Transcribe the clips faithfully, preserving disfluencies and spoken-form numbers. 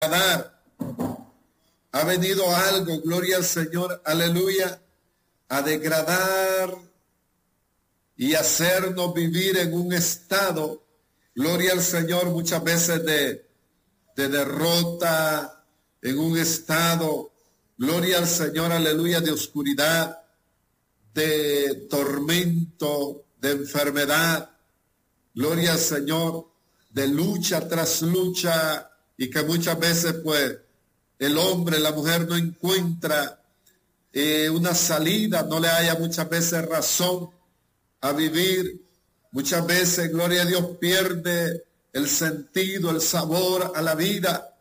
degradar. Ha venido algo, gloria al Señor, aleluya, a degradar y hacernos vivir en un estado, gloria al Señor, muchas veces de, de derrota, en un estado, gloria al Señor, aleluya, de oscuridad, de tormento, de enfermedad, gloria al Señor, de lucha tras lucha, y que muchas veces pues el hombre, la mujer no encuentra eh, una salida, no le haya muchas veces razón a vivir, muchas veces, gloria a Dios, pierde el sentido, el sabor a la vida.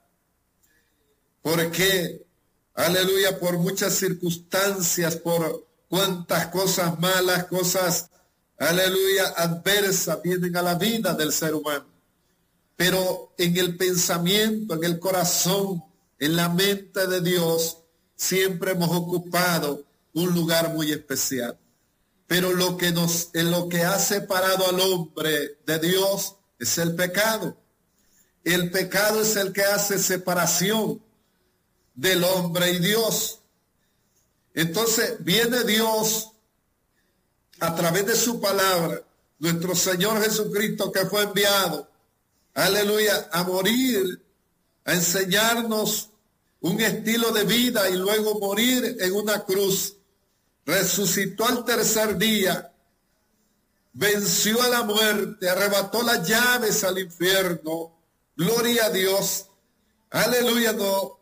¿Por qué? Aleluya, por muchas circunstancias, por cuántas cosas malas, cosas, aleluya, adversas vienen a la vida del ser humano. Pero en el pensamiento, en el corazón, en la mente de Dios, siempre hemos ocupado un lugar muy especial. Pero lo que nos, en lo que ha separado al hombre de Dios es el pecado. El pecado es el que hace separación del hombre y Dios. Entonces viene Dios a través de su palabra, nuestro Señor Jesucristo, que fue enviado, aleluya, a morir, a enseñarnos un estilo de vida y luego morir en una cruz. Resucitó al tercer día, venció a la muerte, arrebató las llaves al infierno. Gloria a Dios. Aleluya, no.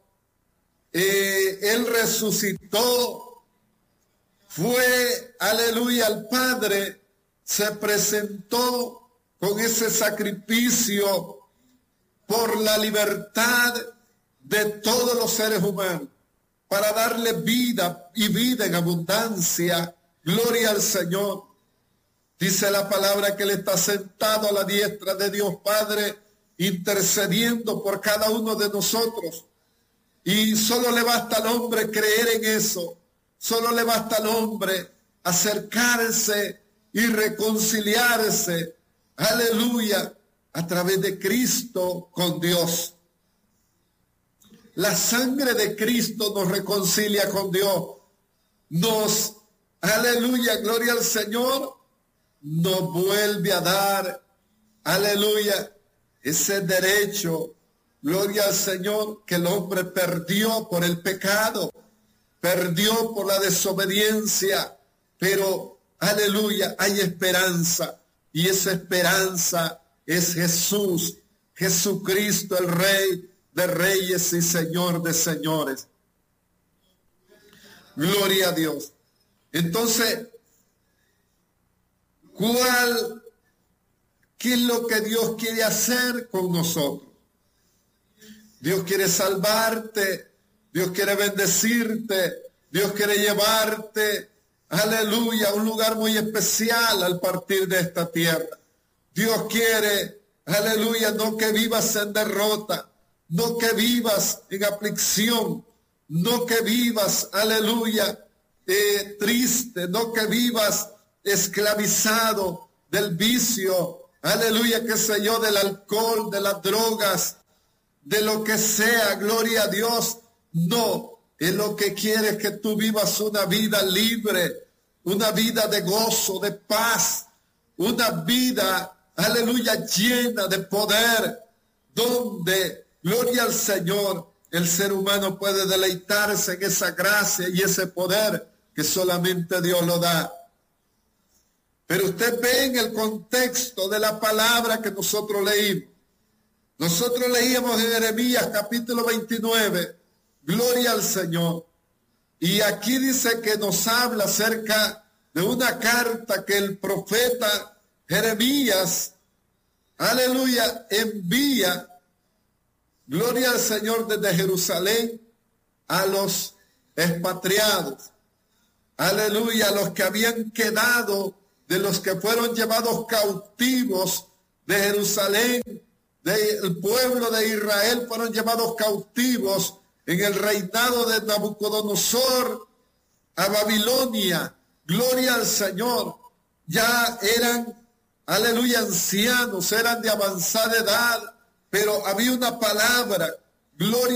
Eh, él resucitó, fue, aleluya, al Padre, se presentó con ese sacrificio por la libertad de todos los seres humanos, para darle vida y vida en abundancia. Gloria al Señor. Dice la palabra que Él está sentado a la diestra de Dios Padre, intercediendo por cada uno de nosotros. Y solo le basta al hombre creer en eso. Solo le basta al hombre acercarse y reconciliarse, aleluya, a través de Cristo con Dios. La sangre de Cristo nos reconcilia con Dios. Nos, aleluya, gloria al Señor, nos vuelve a dar, aleluya, ese derecho, gloria al Señor, que el hombre perdió por el pecado, perdió por la desobediencia, pero, aleluya, hay esperanza, y esa esperanza es Jesús, Jesucristo, el Rey de reyes y Señor de señores. Gloria a Dios. Entonces, ¿cuál, qué es lo que Dios quiere hacer con nosotros? Dios quiere salvarte, Dios quiere bendecirte, Dios quiere llevarte, aleluya, a un lugar muy especial al partir de esta tierra. Dios quiere, aleluya, no que vivas en derrota, no que vivas en aflicción, no que vivas, aleluya, eh, triste, no que vivas esclavizado del vicio, aleluya, qué sé yo, del alcohol, de las drogas, de lo que sea, gloria a Dios. No, es lo que quiere es que tú vivas una vida libre, una vida de gozo, de paz, una vida, aleluya, llena de poder, donde, gloria al Señor, el ser humano puede deleitarse en esa gracia y ese poder que solamente Dios lo da. Pero usted ve en el contexto de la palabra que nosotros leímos. Nosotros leíamos en Jeremías capítulo veintinueve, gloria al Señor. Y aquí dice que nos habla acerca de una carta que el profeta Jeremías, aleluya, envía, gloria al Señor, desde Jerusalén a los expatriados. Aleluya, a los que habían quedado, de los que fueron llevados cautivos de Jerusalén, del pueblo de Israel, fueron llevados cautivos en el reinado de Nabucodonosor a Babilonia. Gloria al Señor. Ya eran, aleluya, ancianos, eran de avanzada edad, pero había una palabra, Gloria